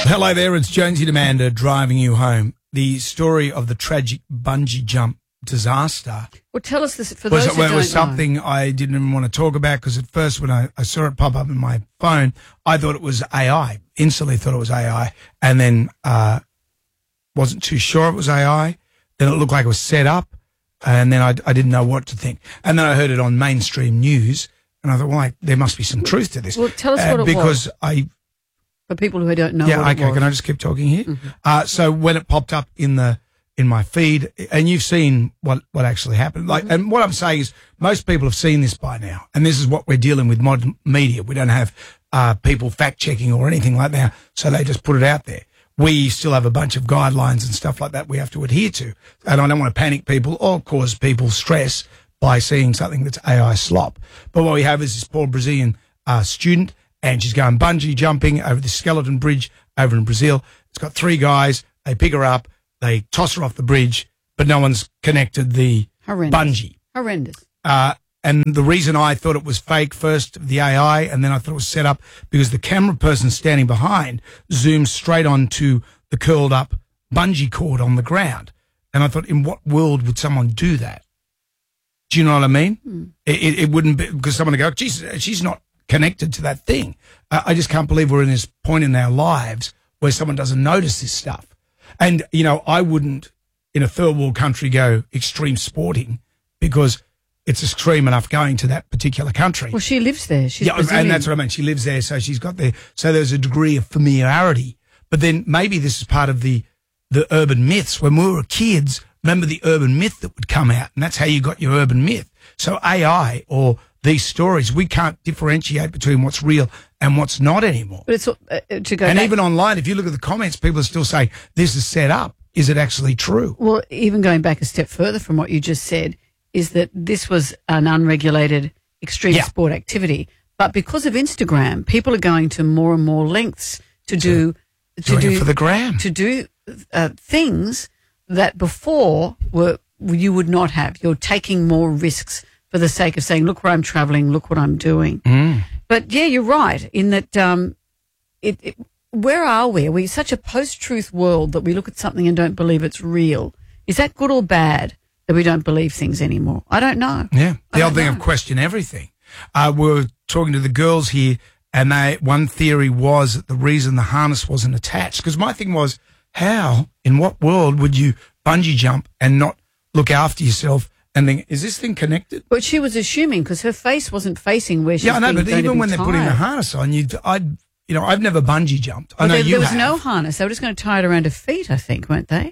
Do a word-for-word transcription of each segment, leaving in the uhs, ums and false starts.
Hello there, it's Jonesy Demander driving you home. The story of the tragic bungee jump disaster Well, tell us this for was, those who well, don't was something know. I didn't even want to talk about because at first when I, I saw it pop up in my phone, I thought it was A I. Instantly thought it was A I, and then uh, wasn't too sure it was A I. Then it looked like it was set up, and then I, I didn't know what to think. And then I heard it on mainstream news, and I thought, well, like, there must be some truth to this. Well, tell us uh, what it because was. I. For people who don't know Yeah, what okay. it was. Can I just keep talking here? Mm-hmm. Uh, so when it popped up in the in my feed, and you've seen what what actually happened. Like, Mm-hmm. and what I'm saying is, most people have seen this by now, and this is what we're dealing with modern media. We don't have uh, people fact checking or anything like that, so they just put it out there. We still have a bunch of guidelines and stuff like that we have to adhere to, and I don't want to panic people or cause people stress by seeing something that's A I slop. But what we have is this poor Brazilian uh, student. And she's going bungee jumping over the skeleton bridge over in Brazil. It's got three guys. They pick her up. They toss her off the bridge, but no one's connected the Horrendous. bungee. Horrendous. Uh, and the reason I thought it was fake first, the A I, and then I thought it was set up because the camera person standing behind zooms straight onto the curled up bungee cord on the ground. And I thought, in what world would someone do that? Do you know what I mean? Hmm. It, it, it wouldn't be because someone would go, geez, she's not connected to that thing. Uh, I just can't believe we're in this point in our lives where someone doesn't notice this stuff. And, you know, I wouldn't in a third world country go extreme sporting because it's extreme enough going to that particular country. Well, she lives there. She's yeah, Brazilian. and that's what I mean. She lives there, so she's got there. So there's a degree of familiarity. But then maybe this is part of the, the urban myths. When we were kids, remember the urban myth that would come out, and that's how you got your urban myth. So A I or these stories, we can't differentiate between what's real and what's not anymore. But it's uh, to go and back, even online, if you look at the comments, people are still saying, this is set up. Is it actually true? Well, even going back a step further from what you just said, is that this was an unregulated extreme Yeah. sport activity. But because of Instagram, people are going to more and more lengths to do to Doing do it for the gram. to do uh, things that before were you would not have. You're taking more risks for the sake of saying, look where I'm traveling, look what I'm doing. Mm. But, yeah, you're right in that um, it, it, where are we? Are we such a post-truth world that we look at something and don't believe it's real? Is that good or bad that we don't believe things anymore? I don't know. Yeah, the I old don't thing know. of question everything. Uh, we were talking to the girls here, and they one theory was that the reason the harness wasn't attached, because my thing was, how, in what world would you bungee jump and not look after yourself and think, is this thing connected? But she was assuming because her face wasn't facing where she's Yeah, I know, been but going to even be when they're putting the tied. harnwas on, you, I'd, you know, I've never bungee jumped. I Well, know there, you there was have. no harness. They were just going to tie it around her feet, I think, weren't they?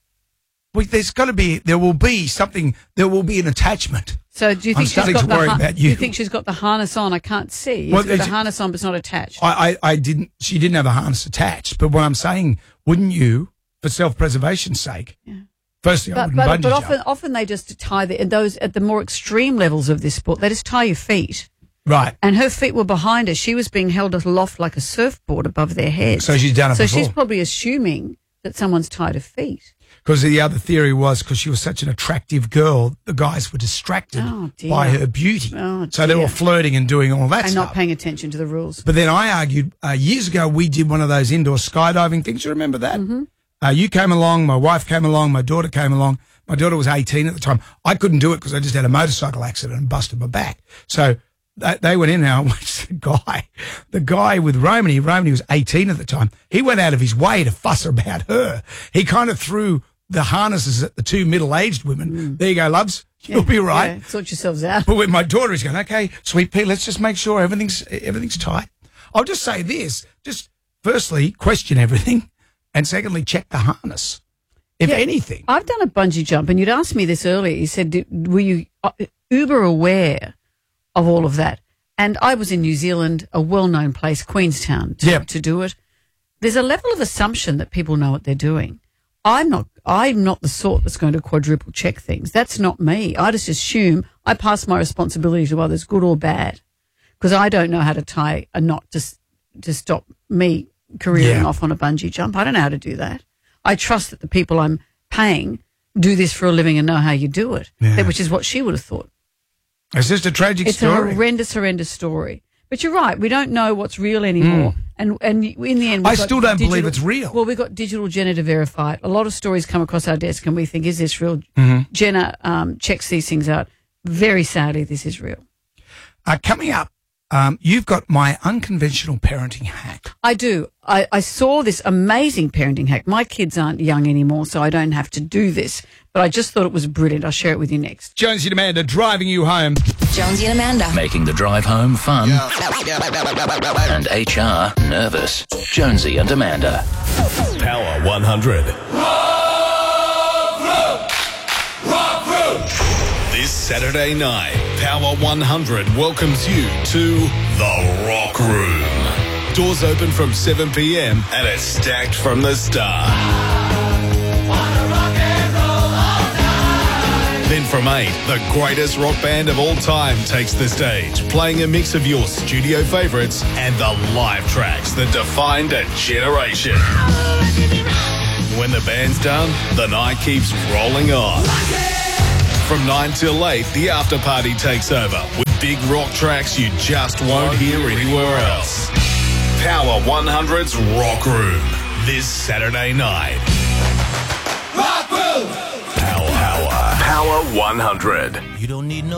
Well, there's got to be, there will be something, there will be an attachment. So do you I'm think she's starting got to the worry har- about Do you you. think she's got the harness on? I can't see. Well, It's got a there's- harness on, but it's not attached. I, I, I didn't, she didn't have a harness attached, but what I'm saying, wouldn't you, for self-preservation's sake, Yeah. firstly, I But, wouldn't but, bungee but jump. often, often they just tie the, those at the more extreme levels of this sport. They just tie your feet, Right. and her feet were behind her. She was being held aloft like a surfboard above their heads. So she's done it So before. she's probably assuming that someone's tied her feet. Because the other theory was because she was such an attractive girl, the guys were distracted Oh, dear. by her beauty. Oh, so they dear. were flirting and doing all that And stuff. not paying attention to the rules. But then I argued, uh, years ago, we did one of those indoor skydiving things. You remember that? Mm-hmm. Uh, you came along, my wife came along, my daughter came along. My daughter was eighteen at the time. I couldn't do it because I just had a motorcycle accident and busted my back. So they, they went in and I watched the guy, the guy with Romany, Romany was eighteen at the time. He went out of his way to fuss about her. He kind of threw the harnesses at the two middle-aged women. Mm. There you go, loves. You'll be right. Yeah, sort yourselves out. But with my daughter, he's going, okay, sweet pea, let's just make sure everything's everything's tight. I'll just say this. Just firstly, question everything. And secondly, check the harness, if Yeah. anything. I've done a bungee jump, and you'd asked me this earlier. You said, did, were you uh, uber aware of all of that? And I was in New Zealand, a well-known place, Queenstown, to, Yep. to do it. There's a level of assumption that people know what they're doing. I'm not. I'm not the sort that's going to quadruple check things. That's not me. I just assume I pass my responsibility to others, good or bad, because I don't know how to tie a knot to s- to stop me careering Yeah. off on a bungee jump. I don't know how to do that. I trust that the people I'm paying do this for a living and know how you do it, Yeah. that- which is what she would have thought. It's just a tragic It's story. a horrendous, horrendous story. But you're right. We don't know what's real anymore. And and in the end, we've I got still don't digital- believe it's real. Well, we've got digital Jenna to verify it. A lot of stories come across our desk, and we think, "Is this real?" Mm-hmm. Jenna um, checks these things out. Very sadly, this is real. Uh, coming up, um, you've got my unconventional parenting hack. I do. I, I saw this amazing parenting hack. My kids aren't young anymore, so I don't have to do this. But I just thought it was brilliant. I'll share it with you next. Jonesy and Amanda driving you home. Jonesy and Amanda. Making the drive home fun and H R nervous. Jonesy and Amanda. Power one hundred. This Saturday night, Power one hundred welcomes you to The Rock Room. Doors open from seven p.m. and it's stacked from the start. Then from eight, the greatest rock band of all time takes the stage, playing a mix of your studio favourites and the live tracks that defined a generation. When the band's done, the night keeps rolling on. From nine till eight, the after party takes over with big rock tracks you just won't hear anywhere else. Power one hundred's Rock Room, this Saturday night. Rock Room! Power, power, Power one hundred. You don't need no